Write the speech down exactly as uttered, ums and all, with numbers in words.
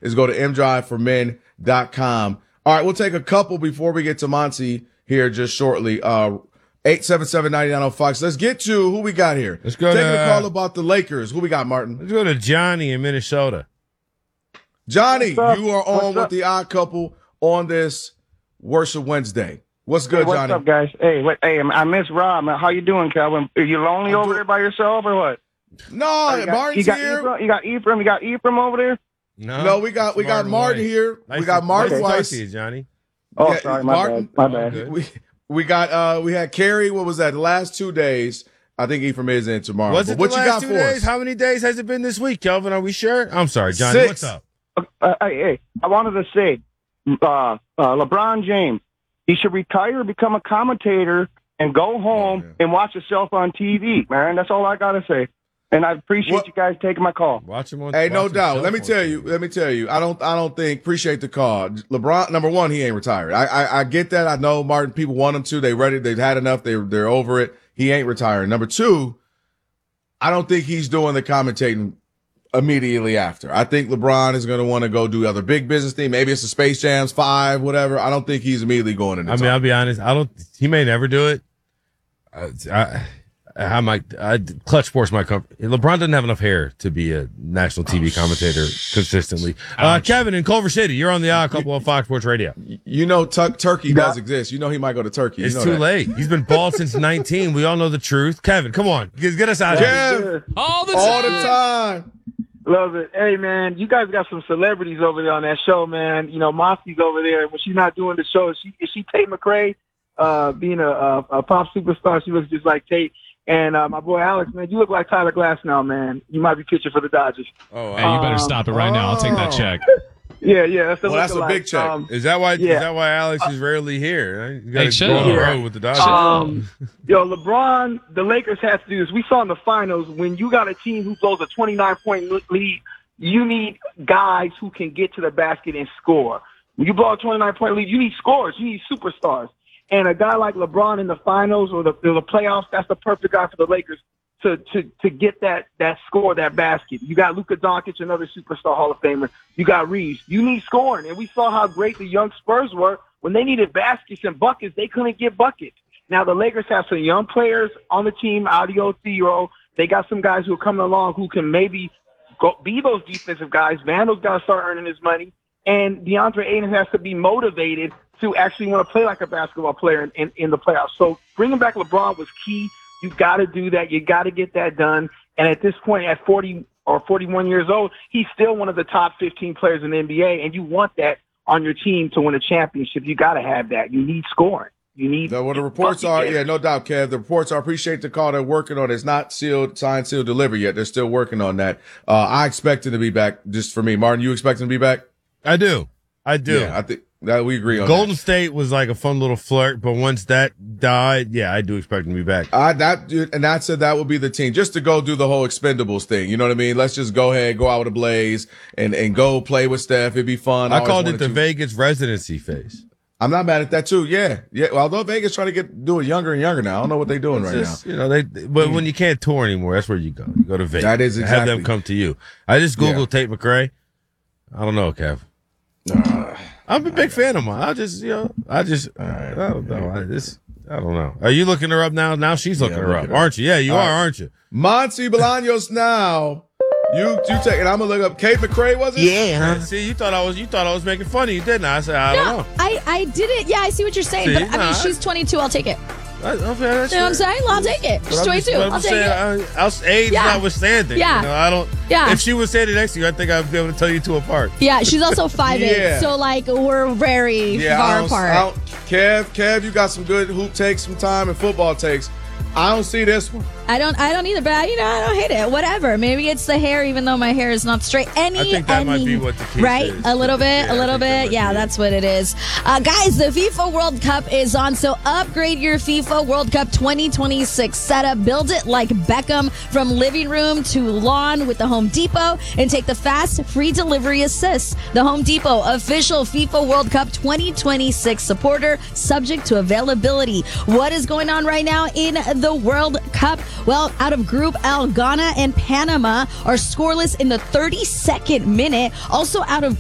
is go to m drive for men dot com. All right, we'll take a couple before we get to Monty here just shortly. Uh, eight seven seven, nine nine oh Fox. Let's get to who we got here. Let's go Taking to, a call about the Lakers. Who we got, Martin? Let's go to Johnny in Minnesota. Johnny, you are on What's with up? the Odd Couple on this Worship Wednesday. What's good, Hey, what's Johnny? up, guys? Hey, what, hey, I miss Rob. How you doing, Calvin? Are you lonely I'm over good. there by yourself or what? No, Oh, you got, Martin's you got here. Ephraim, you got Ephraim. You got Ephraim over there. No, No, we got we got Martin Weiss. here. Nice we got to- Martin nice to talk Weiss. to you, Johnny. Oh, Yeah, sorry, my Martin- bad. My Oh, bad. good. We we got uh we had Kerry. What was that? The last two days. I think Ephraim is in tomorrow. Was But it what the you last got two for days? us? How many days has it been this week, Kelvin? Are we sure? I'm sorry, Johnny. Six. What's up? Uh, hey, hey, I wanted to say, uh, uh, LeBron James, he should retire, become a commentator, and go home Oh, yeah. and watch himself on T V, man. That's all I gotta say. And I appreciate What- you guys taking my call. Watch him on. Hey, no watch doubt. himself Let me on tell T V. you. Let me tell you. I don't. I don't think. Appreciate the call. LeBron. Number one, he ain't retired. I. I, I get that. I know Martin. People want him to. They ready. They've had enough. They. They're over it. He ain't retiring. Number two, I don't think he's doing the commentating immediately after. I think LeBron is going to want to go do other big business thing. Maybe it's the Space Jams five, whatever. I don't think he's immediately going into. I mean, I'll be honest. I don't. He may never do it. I, I, I might. I, Clutch Sports might come. LeBron doesn't have enough hair to be a national T V commentator consistently. Uh, Kevin in Culver City, you're on the Odd Couple on Fox Sports Radio. you know, Tuck Turkey does exist. You know, he might go to Turkey. You It's know too that. late. He's been bald since nineteen. We all know the truth. Kevin, come on, get, get us out of here. Kev, All the all time. the time. Love it. Hey, man, you guys got some celebrities over there on that show, man. You know, Monty's over there. When she's not doing the show, is she, is she Tate McRae? Uh, being a, a, a pop superstar, she looks just like Tate. And uh, my boy Alex, man, you look like Tyler Glass now, man. You might be pitching for the Dodgers. Oh, Hey, you better Um, stop it right now. I'll take that oh. check. Yeah, yeah. That's, the Well, that's a lookalike. big check. Um, is that why? Yeah. Is that why Alex is rarely here? You got Hey, to chill. go on the Yeah. road with the Dodgers. Um, yo, LeBron, the Lakers have to do this. We saw in the finals when you got a team who blows a twenty-nine point lead, you need guys who can get to the basket and score. When you blow a twenty-nine point lead, you need scorers. You need superstars. And a guy like LeBron in the finals or the, or the playoffs, that's the perfect guy for the Lakers to to to get that that score, that basket. You got Luka Doncic, another superstar Hall of Famer. You got Reeves. You need scoring. And we saw how great the young Spurs were. When they needed baskets and buckets, they couldn't get buckets. Now the Lakers have some young players on the team, Audio Theo. They got some guys who are coming along who can maybe go, be those defensive guys. Vandal's got to start earning his money. And DeAndre Ayton has to be motivated to actually want to play like a basketball player in, in, in the playoffs. So bringing back LeBron was key. You got to do that. You got to get that done. And at this point, at forty or forty-one years old, he's still one of the top fifteen players in the N B A, and you want that on your team to win a championship. You got to have that. You need scoring. You need. No, well, the reports are, yeah, no doubt, Kev. The reports are, appreciate the call. They're working on it. It's not sealed, signed, sealed, delivered yet. They're still working on that. Uh, I expect him to be back just for me. Martin, you expect him to be back? I do. I do. Yeah, I think that we agree on Golden that. State was like a fun little flirt, but once that died, yeah, I do expect him to be back. I, that, dude, and that said that would be the team just to go do the whole Expendables thing. You know what I mean? Let's just go ahead, go out with a blaze and, and go play with Steph. It'd be fun. I always called it wanted the to- Vegas residency phase. I'm not mad at that too. Yeah. Yeah. Well, although Vegas trying to get, do it younger and younger now. I don't know what they're doing It's right just, you know, they, but when you can't tour anymore, that's where you go. You go to Vegas. That is Have exactly- them come to you. I just Googled Yeah. Tate McRae. I don't know, Kev. now. I'm a big fan of mine. I just, you know, I just, I don't know. I just, I don't know. Are you looking her up now? Now she's looking I'm her up, looking her up. aren't you? Yeah, you All are, right. aren't you? Monty Bolaños now. You, you take it. I'm going to look up Kate McRae, was it? Yeah. See, you thought I was, you thought I was making fun of you, didn't I? I said, I don't No, know. I, I didn't. Yeah, I see what you're saying. See, but I nah, mean, she's twenty-two. I'll take it. I, okay, that's You know what I'm fair. saying? Well, I'll take it. But She's I'm just- twenty-two. but I'm I'll take saying, it. I, I'll, age Yeah. notwithstanding. Yeah. You know, I don't. Yeah. If she was standing next to you, I think I'd be able to tell you two apart. Yeah, she's also five eight. Yeah. So, like, we're very Yeah, I far don't, apart. I don't, Kev, Kev, you got some good hoop takes, some time, and football takes. I don't see this one. I don't I don't either, but I, you know, I don't hate it. Whatever. Maybe it's the hair, even though my hair is not straight. Any, I think that any, might be what the case right? is. A little bit, Yeah, a I little think that might bit. Yeah, be it. that's what it is. Uh, guys, the FIFA World Cup is on, so upgrade your FIFA World Cup twenty twenty-six setup. Build it like Beckham from living room to lawn with the Home Depot and take the fast, free delivery assist. The Home Depot, official FIFA World Cup twenty twenty-six supporter, subject to availability. What is going on right now in the World Cup? Well, out of Group L, Ghana and Panama are scoreless in the thirty-second minute. Also out of